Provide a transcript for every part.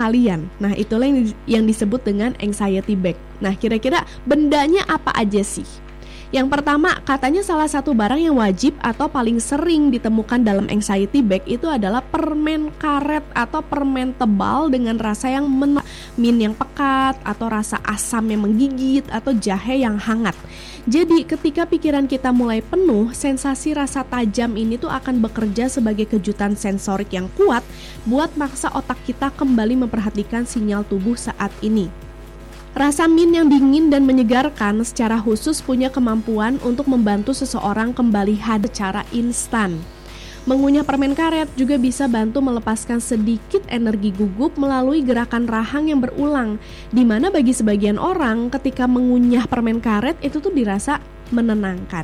kalian. Nah, itulah yang disebut dengan anxiety bag. Nah, kira-kira bendanya apa aja sih? Yang pertama, katanya salah satu barang yang wajib atau paling sering ditemukan dalam anxiety bag itu adalah permen karet atau permen tebal dengan rasa yang min yang pekat, atau rasa asam yang menggigit, atau jahe yang hangat. Jadi ketika pikiran kita mulai penuh, sensasi rasa tajam ini tuh akan bekerja sebagai kejutan sensorik yang kuat buat maksa otak kita kembali memperhatikan sinyal tubuh saat ini. Rasa min yang dingin dan menyegarkan secara khusus punya kemampuan untuk membantu seseorang kembali hadir secara instan. Mengunyah permen karet juga bisa bantu melepaskan sedikit energi gugup melalui gerakan rahang yang berulang, di mana bagi sebagian orang ketika mengunyah permen karet itu tuh dirasa menenangkan.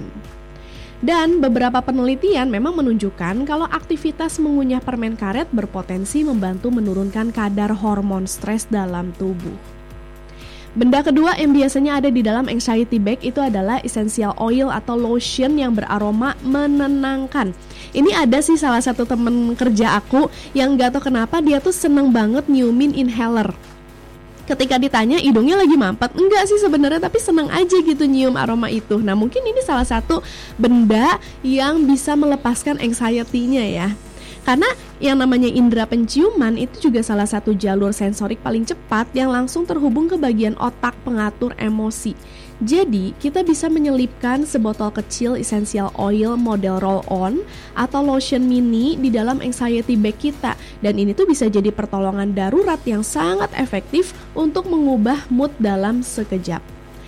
Dan beberapa penelitian memang menunjukkan kalau aktivitas mengunyah permen karet berpotensi membantu menurunkan kadar hormon stres dalam tubuh. Benda kedua yang biasanya ada di dalam anxiety bag itu adalah essential oil atau lotion yang beraroma menenangkan. Ini ada sih salah satu temen kerja aku yang gak tahu kenapa dia tuh seneng banget nyiumin inhaler. Ketika ditanya hidungnya lagi mampet, enggak sih sebenarnya, tapi seneng aja gitu nyium aroma itu. Nah, mungkin ini salah satu benda yang bisa melepaskan anxiety-nya ya. Karena yang namanya indera penciuman itu juga salah satu jalur sensorik paling cepat yang langsung terhubung ke bagian otak pengatur emosi. Jadi, kita bisa menyelipkan sebotol kecil essential oil model roll-on atau lotion mini di dalam anxiety bag kita. Dan ini tuh bisa jadi pertolongan darurat yang sangat efektif untuk mengubah mood dalam sekejap.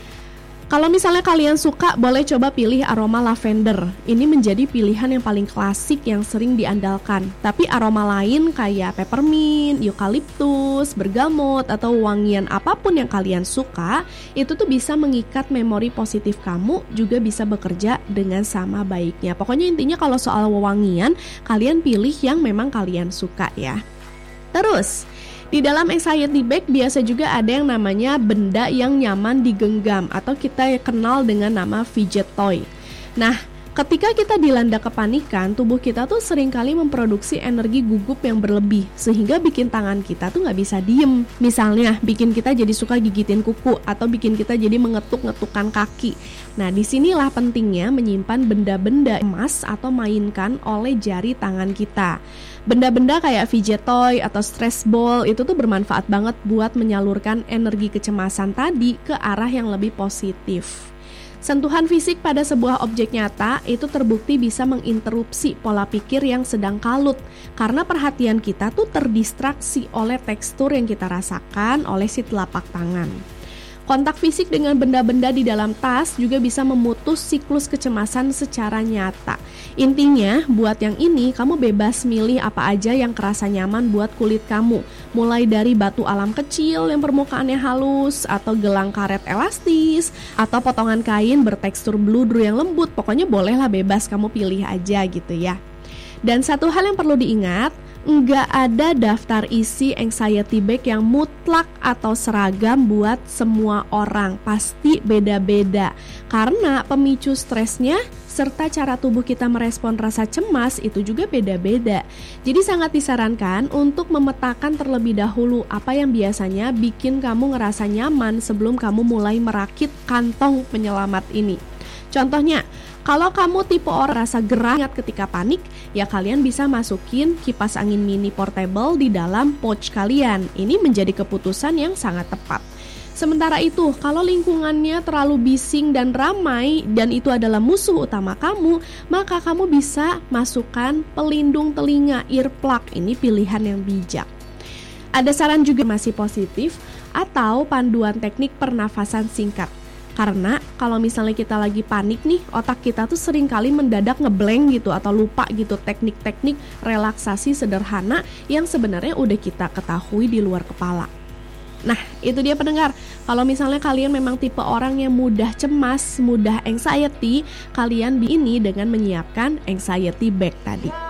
Kalau misalnya kalian suka, boleh coba pilih aroma lavender. Ini menjadi pilihan yang paling klasik yang sering diandalkan. Tapi aroma lain kayak peppermint, eukaliptus, bergamot, atau wangian apapun yang kalian suka, itu tuh bisa mengikat memori positif kamu, juga bisa bekerja dengan sama baiknya. Pokoknya intinya kalau soal wewangian, kalian pilih yang memang kalian suka ya. Terus, di dalam anxiety bag biasa juga ada yang namanya benda yang nyaman digenggam atau kita kenal dengan nama fidget toy. Nah, ketika kita dilanda kepanikan, tubuh kita tuh seringkali memproduksi energi gugup yang berlebih sehingga bikin tangan kita tuh nggak bisa diem. Misalnya, bikin kita jadi suka gigitin kuku atau bikin kita jadi mengetuk-ngetukkan kaki. Nah, disinilah pentingnya menyimpan benda-benda emas atau mainkan oleh jari tangan kita. Benda-benda kayak fidget toy atau stress ball itu tuh bermanfaat banget buat menyalurkan energi kecemasan tadi ke arah yang lebih positif. Sentuhan fisik pada sebuah objek nyata itu terbukti bisa menginterupsi pola pikir yang sedang kalut karena perhatian kita tuh terdistraksi oleh tekstur yang kita rasakan oleh si telapak tangan. Kontak fisik dengan benda-benda di dalam tas juga bisa memutus siklus kecemasan secara nyata. Intinya, buat yang ini kamu bebas milih apa aja yang kerasa nyaman buat kulit kamu. Mulai dari batu alam kecil yang permukaannya halus, atau gelang karet elastis, atau potongan kain bertekstur bludur yang lembut. Pokoknya bolehlah bebas kamu pilih aja gitu ya. Dan satu hal yang perlu diingat, nggak ada daftar isi anxiety bag yang mutlak atau seragam buat semua orang. Pasti beda-beda. Karena pemicu stresnya serta cara tubuh kita merespon rasa cemas itu juga beda-beda. Jadi sangat disarankan untuk memetakan terlebih dahulu apa yang biasanya bikin kamu ngerasa nyaman sebelum kamu mulai merakit kantong penyelamat ini. Contohnya, kalau kamu tipe orang rasa gerah ketika panik, ya kalian bisa masukin kipas angin mini portable di dalam pouch kalian. Ini menjadi keputusan yang sangat tepat. Sementara itu, kalau lingkungannya terlalu bising dan ramai dan itu adalah musuh utama kamu, maka kamu bisa masukkan pelindung telinga earplug. Ini pilihan yang bijak. Ada saran juga masih positif atau panduan teknik pernafasan singkat. Karena kalau misalnya kita lagi panik nih, otak kita tuh sering kali mendadak ngeblank gitu atau lupa gitu teknik-teknik relaksasi sederhana yang sebenarnya udah kita ketahui di luar kepala. Nah, itu dia pendengar. Kalau misalnya kalian memang tipe orang yang mudah cemas, mudah anxiety, kalian ini dengan menyiapkan anxiety bag tadi.